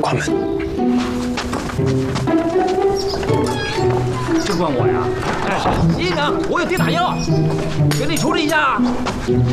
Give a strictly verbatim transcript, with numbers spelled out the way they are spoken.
关门。 就怪我呀！哎，医生，我有跌打药，给你处理一下。